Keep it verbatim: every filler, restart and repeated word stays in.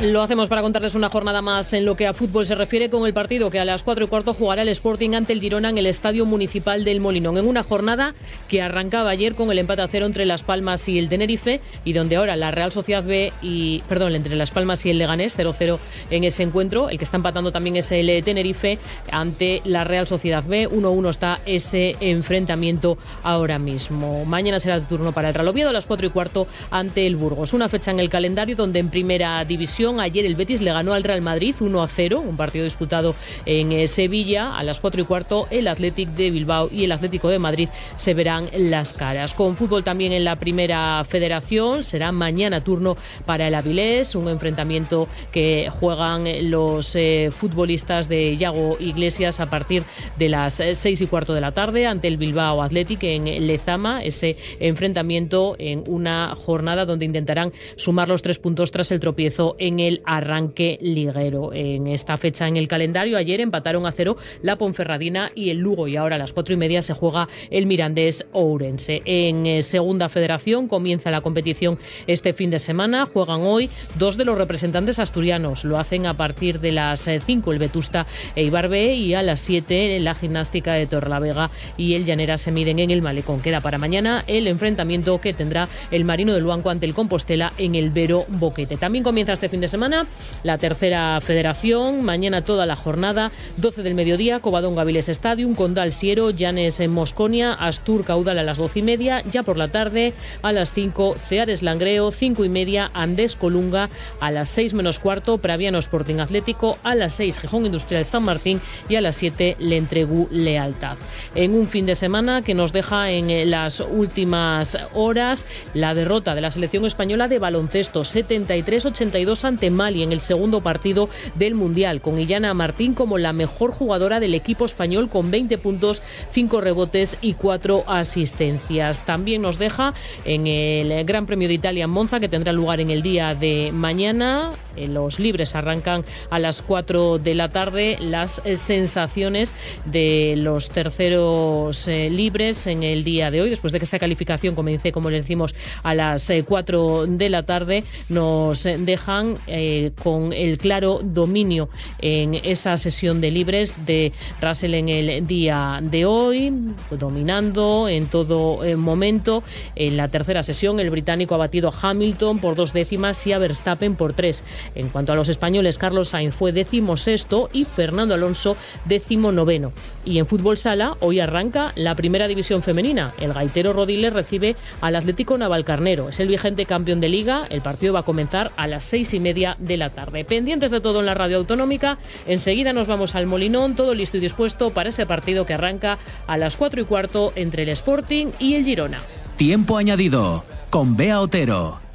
Lo hacemos para contarles una jornada más en lo que a fútbol se refiere, con el partido que a las cuatro y cuarto jugará el Sporting ante el Girona en el Estadio Municipal del Molinón, en una jornada que arrancaba ayer con el empate a cero entre Las Palmas y el Tenerife, y donde ahora la Real Sociedad B y perdón, entre Las Palmas y el Leganés, cero cero en ese encuentro. El que está empatando también es el Tenerife ante la Real Sociedad B, uno uno está ese enfrentamiento ahora mismo. Mañana será el turno para el Real Oviedo a las cuatro y cuarto ante el Burgos, una fecha en el calendario donde en primera división ayer el Betis le ganó al Real Madrid uno a cero, un partido disputado en eh, Sevilla. A las cuatro y cuarto el Athletic de Bilbao y el Atlético de Madrid se verán las caras. Con fútbol también en la primera federación, será mañana turno para el Avilés, un enfrentamiento que juegan los eh, futbolistas de Yago Iglesias a partir de las seis y cuarto de la tarde ante el Bilbao Athletic en Lezama, ese enfrentamiento en una jornada donde intentarán sumar los tres puntos tras el tropiezo en el arranque liguero. En esta fecha en el calendario, ayer empataron a cero la Ponferradina y el Lugo, y ahora a las cuatro y media se juega el Mirandés Ourense. En eh, segunda federación comienza la competición este fin de semana. Juegan hoy dos de los representantes asturianos. Lo hacen a partir de las cinco el Vetusta e Ibarbe, y a las siete la Gimnástica de Torrelavega y el Llanera se miden en el Malecón. Queda para mañana el enfrentamiento que tendrá el Marino de Luanco ante el Compostela en el Vero Boquete. También comienza este fin de semana la tercera federación. Mañana toda la jornada, doce del mediodía, Covadonga Avilés Stadium, Condal Siero, Llanes en Mosconia, Astur Caudal a las doce y media. Ya por la tarde, a las cinco, Ceares Langreo, cinco y media, Andés Colunga, a las seis menos cuarto, Praviano Sporting Atlético, a las seis, Gijón Industrial San Martín, y a las siete, Lentregú Lealtad. En un fin de semana que nos deja en las últimas horas la derrota de la selección española de baloncesto, setenta y tres ochenta y dos ante Mali en el segundo partido del Mundial, con Illana Martín como la mejor jugadora del equipo español con veinte puntos, cinco rebotes y cuatro asistencias. También nos deja en el Gran Premio de Italia en Monza, que tendrá lugar en el día de mañana. Los libres arrancan a las cuatro de la tarde. Las sensaciones de los terceros eh, libres en el día de hoy, después de que esa calificación comience, como les decimos, a las eh, cuatro de la tarde, nos dejan eh, con el claro dominio en esa sesión de libres de Russell en el día de hoy, dominando en todo eh, momento. En la tercera sesión, el británico ha batido a Hamilton por dos décimas y a Verstappen por tres. En cuanto a los españoles, Carlos Sainz fue décimo sexto y Fernando Alonso décimo noveno. Y en fútbol sala, hoy arranca la primera división femenina. El gaitero Rodiles recibe al Atlético Navalcarnero. Es el vigente campeón de liga. El partido va a comenzar a las seis y media de la tarde. Pendientes de todo en la radio autonómica. Enseguida nos vamos al Molinón, todo listo y dispuesto para ese partido que arranca a las cuatro y cuarto entre el Sporting y el Girona. Tiempo añadido con Bea Otero.